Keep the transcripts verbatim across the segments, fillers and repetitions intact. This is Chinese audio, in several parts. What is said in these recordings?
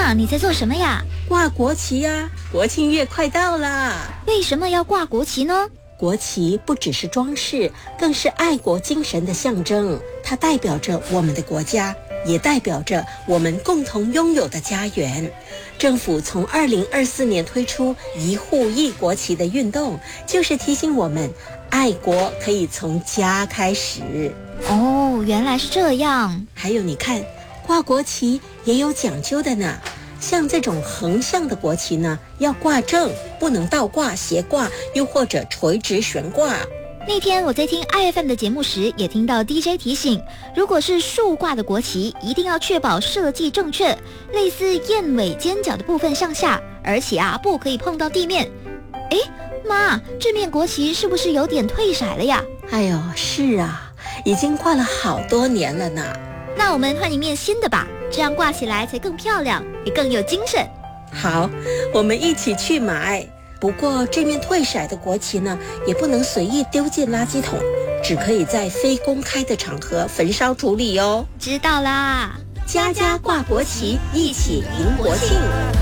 妈，你在做什么呀？ 挂国旗呀，国庆月快到了。 为什么要挂国旗呢？ 国旗不只是装饰，更是爱国精神的象征。它代表着我们的国家，也代表着我们共同拥有的家园。政府从二零二四年推出一户一国旗的运动，就是提醒我们，爱国可以从家开始。 哦，原来是这样。 还有你看，挂国旗也有讲究的呢。像这种横向的国旗呢，要挂正，不能倒挂、斜挂，又或者垂直悬挂。 那天我在听 I F M 的节目时，也听到 D J 提醒，如果是竖挂的国旗，一定要确保设计正确，类似燕尾尖角的部分向下，而且啊，不可以碰到地面。诶，妈，这面国旗是不是有点褪色了呀？ 哎呦，是啊，已经挂了好多年了呢。 那我们换一面新的吧，这样挂起来才更漂亮，也更有精神。 好，我们一起去买。不过这面褪色的国旗呢，也不能随意丢进垃圾桶，只可以在非公开的场合焚烧处理哦。 知道啦， 家家挂国旗，一起迎国庆。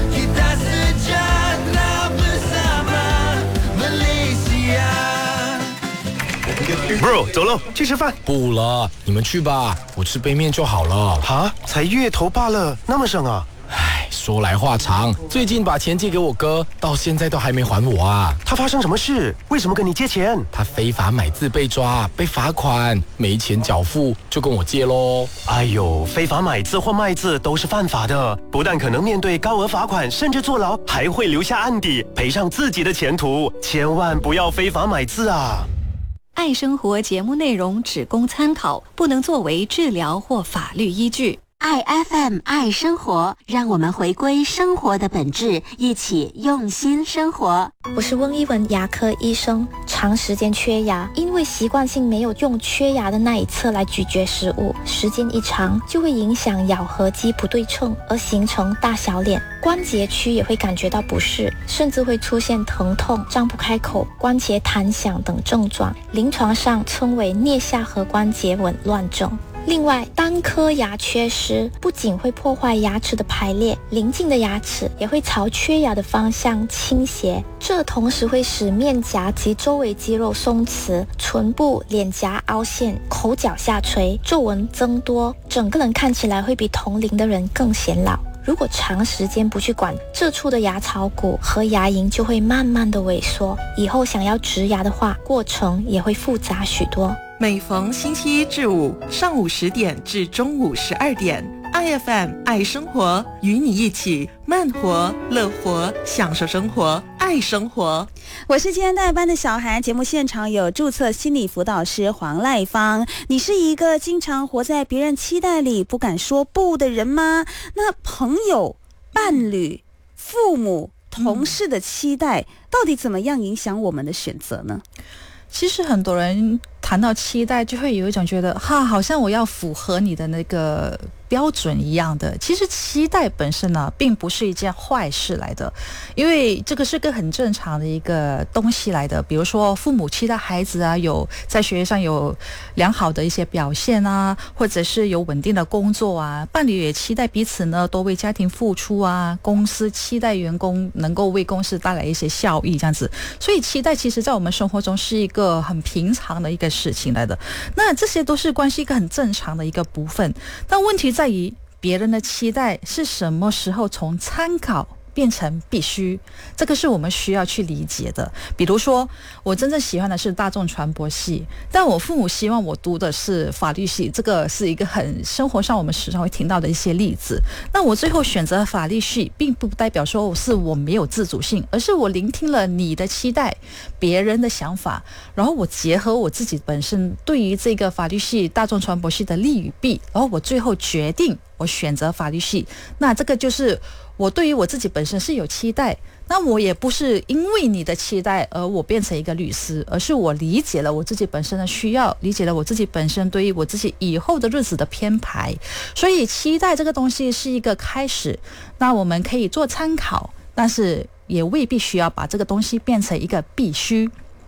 Bro， 走喽，去吃饭。 不了，你们去吧，我吃杯面就好了。 哈，才月头罢了，那么省啊？ 唉，说来话长，最近把钱借给我哥，到现在都还没还我啊。 他发生什么事？为什么跟你借钱？ 他非法买字被抓，被罚款，没钱缴付，就跟我借咯。 哎呦，非法买字或卖字都是犯法的，不但可能面对高额罚款，甚至坐牢，还会留下案底，赔上自己的前途。千万不要非法买字啊！ 爱生活节目内容只供参考，不能作为治疗或法律依据。 爱 F M 爱生活，让我们回归生活的本质，一起用心生活。 我是温一文牙科医生，长时间缺牙，因为习惯性没有用缺牙的那一侧来咀嚼食物，时间一长就会影响咬合肌不对称，而形成大小脸，关节区也会感觉到不适，甚至会出现疼痛、张不开口、关节弹响等症状，临床上称为颞下颌关节紊乱症。另外，单颗牙缺失不仅会破坏牙齿的排列，邻近的牙齿也会朝缺牙的方向倾斜，这同时会使面颊及周围肌肉松弛，唇部、脸颊凹陷，口角下垂，皱纹增多，整个人看起来会比同龄的人更显老。如果长时间不去管，这处的牙槽骨和牙龈就会慢慢的萎缩，以后想要植牙的话，过程也会复杂许多。 每逢星期一至五上午十点至中午十二点 ，I F M 爱生活，与你一起慢活、乐活，享受生活，爱生活。 我是今天代班的小韩，节目现场有注册心理辅导师黄赖芳。你是一个经常活在别人期待里不敢说不的人吗？那朋友、伴侣、父母、同事的期待，嗯、到底怎么样影响我们的选择呢？ 其实很多人谈到期待，就会有一种觉得哈，好像我要符合你的那个标准一样的。其实期待本身呢，并不是一件坏事来的，因为这个是个很正常的一个东西来的。比如说父母期待孩子啊，有在学业上有良好的一些表现啊，或者是有稳定的工作啊，伴侣也期待彼此呢都为家庭付出啊，公司期待员工能够为公司带来一些效益，这样子。所以期待其实在我们生活中是一个很平常的一个事情来的。那这些都是关系一个很正常的一个部分，但问题在于别人的期待是什么时候从参考变成必须，这个是我们需要去理解的。比如说我真正喜欢的是大众传播系，但我父母希望我读的是法律系，这个是一个很生活上我们时常会听到的一些例子。那我最后选择法律系，并不代表说是我没有自主性，而是我聆听了你的期待，别人的想法，然后我结合我自己本身对于这个法律系、大众传播系的利与弊，然后我最后决定我选择法律系。那这个就是我对于我自己本身是有期待，那我也不是因为你的期待而我变成一个律师，而是我理解了我自己本身的需要，理解了我自己本身对于我自己以后的日子的编排。所以期待这个东西是一个开始，那我们可以做参考，但是也未必需要把这个东西变成一个必须。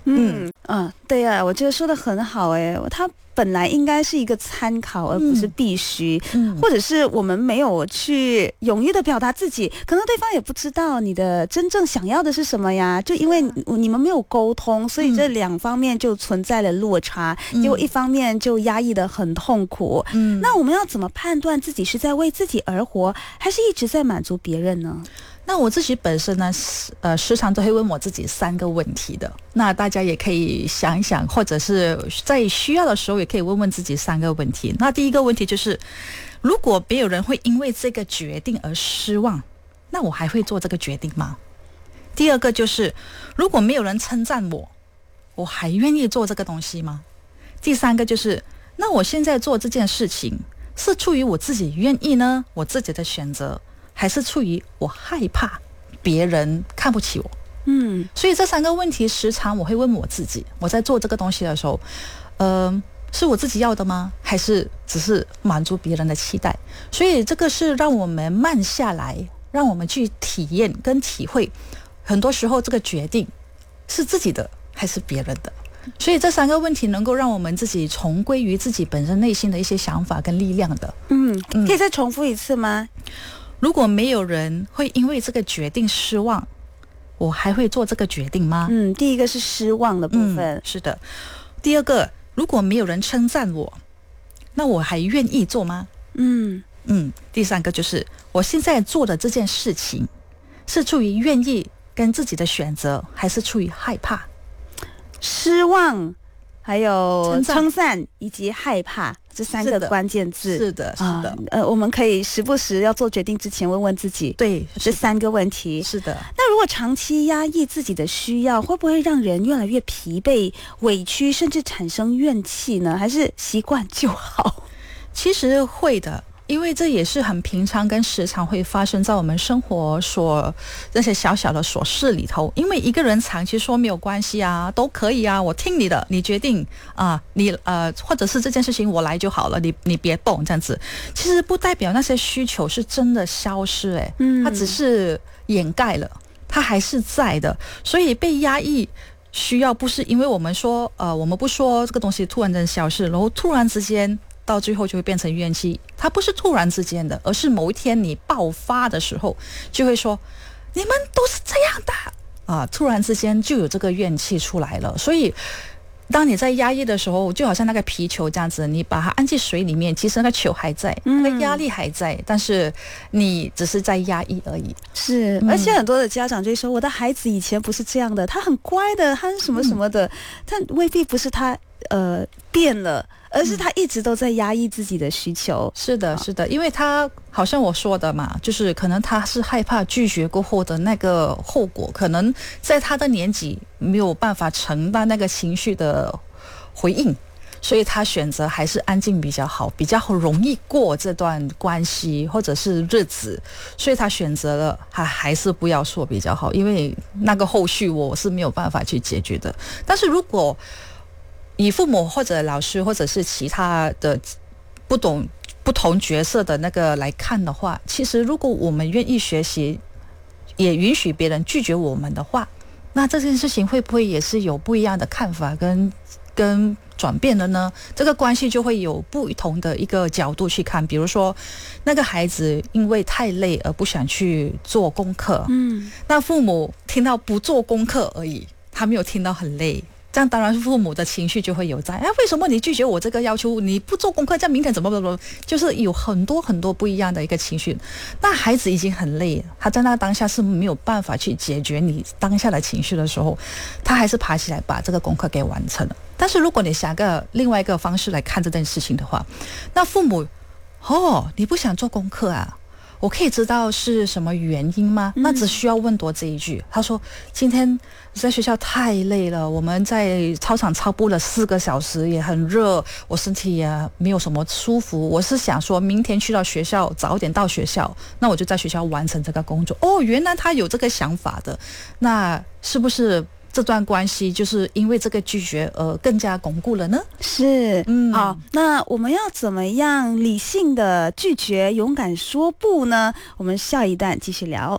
嗯嗯，对啊，我觉得说的很好哎，他本来应该是一个参考，而不是必须，嗯、或者是我们没有去勇于的表达自己，可能对方也不知道你的真正想要的是什么呀。就因为你们没有沟通，所以这两方面就存在了落差，嗯、结果一方面就压抑得很痛苦。嗯，那我们要怎么判断自己是在为自己而活，还是一直在满足别人呢？ 那我自己本身呢，呃，时常都会问我自己三个问题的。那大家也可以想一想，或者是在需要的时候，也可以问问自己三个问题。那第一个问题就是，如果没有人会因为这个决定而失望，那我还会做这个决定吗？第二个就是，如果没有人称赞我，我还愿意做这个东西吗？第三个就是，那我现在做这件事情是出于我自己愿意呢，我自己的选择，还是出于我害怕别人看不起我？嗯，所以这三个问题时常我会问我自己，我在做这个东西的时候，呃，是我自己要的吗？还是只是满足别人的期待？所以这个是让我们慢下来，让我们去体验跟体会，很多时候这个决定是自己的还是别人的。所以这三个问题能够让我们自己重归于自己本身内心的一些想法跟力量的。 嗯，可以再重复一次吗？ 如果没有人会因为这个决定失望，我还会做这个决定吗？ 嗯，第一个是失望的部分。 嗯，是的。第二个，如果没有人称赞我，那我还愿意做吗？嗯嗯。第三个就是我现在做的这件事情是出于愿意跟自己的选择，还是出于害怕？ 失望，还有称赞以及害怕，这三个关键字。 是的，是的。啊、 呃，我们可以时不时要做决定之前问问自己， 对这三个问题。 是的。 那如果长期压抑自己的需要，会不会让人越来越疲惫、委屈，甚至产生怨气呢？还是习惯就好？ 其实会的。因为这也是很平常跟时常会发生在我们生活所那些小小的琐事里头。因为一个人长期说没有关系啊，都可以啊，我听你的，你决定啊，你呃，或者是这件事情我来就好了，你你别动这样子，其实不代表那些需求是真的消失，哎，嗯，它只是掩盖了，它还是在的。所以被压抑需要不是因为我们说呃，我们不说这个东西突然间消失，然后突然之间到最后就会变成怨气，它不是突然之间的，而是某一天你爆发的时候，就会说你们都是这样的啊，突然之间就有这个怨气出来了。所以当你在压抑的时候，就好像那个皮球这样子，你把它按进水里面，其实那个球还在，那个压力还在，但是你只是在压抑而已。 是，而且很多的家长就说，我的孩子以前不是这样的，他很乖的，他是什么什么的，但未必不是他呃变了，而是他一直都在压抑自己的需求。 是的，是的，因为他好像我说的嘛，就是可能他是害怕拒绝过后的那个后果，可能在他的年纪没有办法承担那个情绪的回应，所以他选择还是安静比较好，比较容易过这段关系或者是日子，所以他选择了还还是不要说比较好，因为那个后续我是没有办法去解决的。但是如果以父母或者老师或者是其他的不懂不同角色的那个来看的话，其实如果我们愿意学习，也允许别人拒绝我们的话，那这件事情会不会也是有不一样的看法跟跟转变的呢？这个关系就会有不同的一个角度去看。比如说那个孩子因为太累而不想去做功课，嗯，那父母听到不做功课而已，他没有听到很累，这样当然父母的情绪就会有在，哎，为什么你拒绝我这个要求？你不做功课，这样明天怎么怎么？就是有很多很多不一样的一个情绪。那孩子已经很累了，他在那当下是没有办法去解决你当下的情绪的时候，他还是爬起来把这个功课给完成了。但是如果你想个另外一个方式来看这件事情的话，那父母，哦，你不想做功课啊？我可以知道是什么原因吗？那只需要问多这一句。他说今天在学校太累了，我们在操场操步了四个小时，也很热，我身体也没有什么舒服，我是想说明天去到学校早点到学校，那我就在学校完成这个工作。哦，原来他有这个想法的，那是不是这段关系就是因为这个拒绝而更加巩固了呢？ 是，嗯，好，那我们要怎么样理性的拒绝，勇敢说不呢？我们下一段继续聊。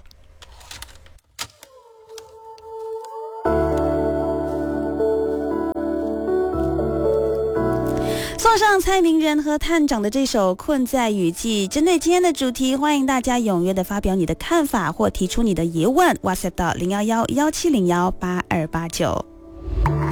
送上蔡明仁和探长的这首《困在雨季》。针对今天的主题，欢迎大家踊跃的发表你的看法或提出你的疑问 ，WhatsApp 到零幺幺幺七零幺八二八九。